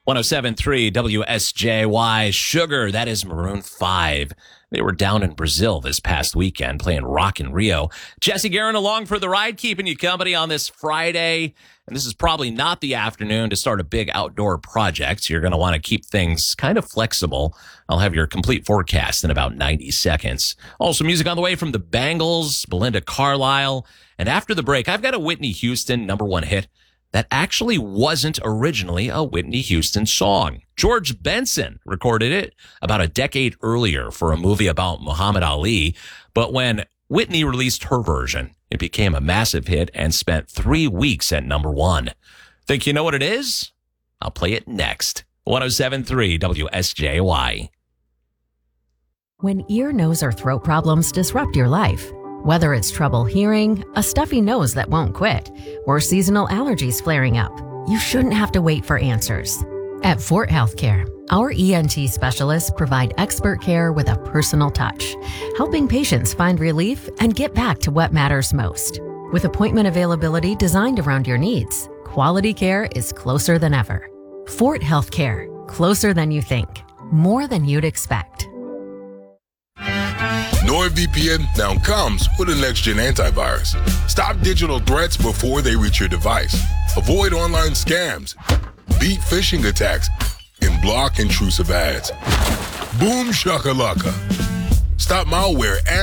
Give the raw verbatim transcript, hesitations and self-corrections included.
one oh seven point three W S J Y. Sugar, that is Maroon five. They were down in Brazil this past weekend playing Rock in Rio. Jesse Guerin along for the ride, keeping you company on this Friday. And this is probably not the afternoon to start a big outdoor project. You're going to want to keep things kind of flexible. I'll have your complete forecast in about ninety seconds. Also, music on the way from the Bangles, Belinda Carlisle. And after the break, I've got a Whitney Houston number one hit that actually wasn't originally a Whitney Houston song. George Benson recorded it about a decade earlier for a movie about Muhammad Ali. But when Whitney released her version, it became a massive hit and spent three weeks at number one. Think you know what it is? I'll play it next. one oh seven point three W S J Y. When ear, nose, or throat problems disrupt your life, whether it's trouble hearing, a stuffy nose that won't quit, or seasonal allergies flaring up, you shouldn't have to wait for answers. At Fort Healthcare, our E N T specialists provide expert care with a personal touch, helping patients find relief and get back to what matters most. With appointment availability designed around your needs, quality care is closer than ever. Fort Healthcare, closer than you think, more than you'd expect. NordVPN now comes with a next-gen antivirus. Stop digital threats before they reach your device. Avoid online scams, beat phishing attacks, and block intrusive ads. Boom shakalaka. Stop malware and